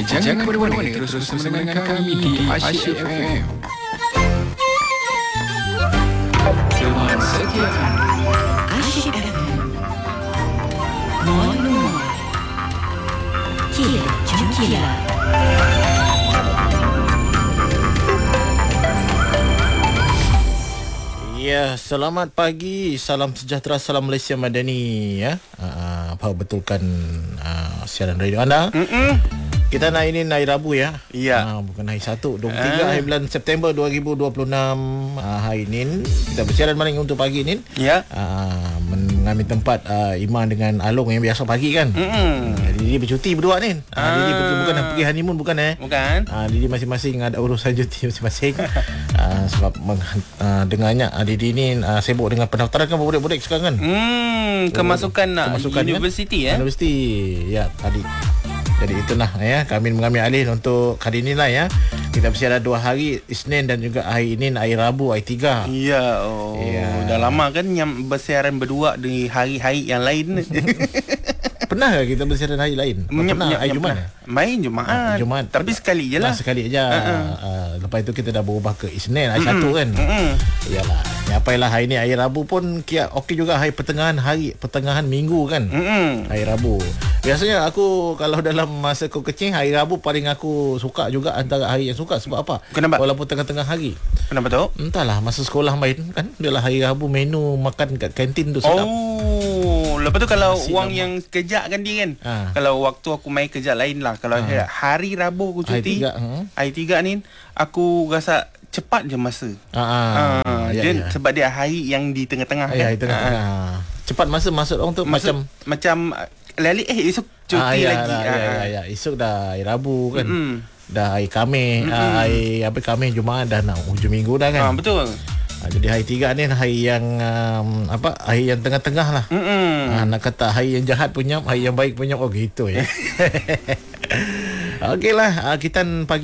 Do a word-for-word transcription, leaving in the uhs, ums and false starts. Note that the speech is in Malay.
Jangan berwani, terus bersama dengan kami di Asyik F M. Teman setia Asyik F M. Mohon rumah. Kira Jumkira. Ya, selamat pagi, salam sejahtera, salam Malaysia Madani ya. Uh, apa betulkan uh, siaran radio anda? Mm-mm. Kita nak ini hari Rabu ya. Ya. Uh, bukan hari satu, dua puluh tiga uh. hari bulan September dua ribu dua puluh enam uh, hari ini. Kita bersiaran malam untuk pagi ini. Ya. Uh, mengambil tempat uh, Iman dengan Along yang biasa pagi kan. Mm-mm. Uh, Didi bercuti berdua ni. Uh, uh. Didi pergi, bukan pergi honeymoon bukan eh? Bukan. Uh, Didi masing-masing ada urusan cuti masing-masing. uh, sebab meng, uh, dengarnya uh, Didi ni uh, sibuk dengan pendaftaran kan budak-budak sekarang kan. Hmm, kemasukan nak kemasukan universiti kan? eh. Universiti. Ya, tadi. Jadi itulah ya, kami mengambil alih untuk kali inilah ya. Kita bersiaran dua hari, Isnin dan juga hari ini hari Rabu, hari tiga. Ya, oh. Ya. Dah lama kan yang bersiaran berdua di hari-hari yang lain. Pernah ke kita bersiaran hari lain? Menyap, pernah menyap, hari Jumaat? Main Jumaat. Jumaat. Tapi sekali je lah. Nah, sekali aja. Uh-uh. Uh, lepas itu kita dah berubah ke Isnin hari Mm-mm. satu kan. Mm-mm. Iyalah. Ya apalah hari ni hari Rabu pun kia okey juga, hari pertengahan hari pertengahan minggu kan. Mm-mm. Hari Rabu. Biasanya aku kalau dalam masa aku kecil hari Rabu paling aku suka juga antara hari yang suka sebab apa? Kenapa? Walaupun tengah-tengah hari. Kenapa tu? Entahlah, masa sekolah main kan adalah hari Rabu, menu makan kat kantin tu sedap. Oh, lepas tu kalau Nasi wang lemak. yang kejap kan dia kan. Ha. Kalau waktu aku main kerja lain lah. Kalau Ha. hari Rabu aku Hari cuti. tiga, hmm. Hari tiga ni aku rasa cepat je masa. Ah, ah, Ha, ya, dia ya. sebab dia hari yang di tengah-tengah Ya, kan. di tengah-tengah. Cepat masa masuk orang tu Masa, macam macam lali eh esok cuti ah, ya, lagi. Dah, ya, Ah, ya, ya. Esok dah hari Rabu kan. Mm-mm. Dah hari Khamis, ah, hari apa Khamis Jumaat dah nak hujung minggu dah kan. Ah, betul. Ah, jadi hari tiga ni hari yang um, apa hari yang tengah-tengah lah. Ah, nak kata hari yang jahat punya, hari yang baik punya, oh gitu ya. Okeylah, ah, kita pagi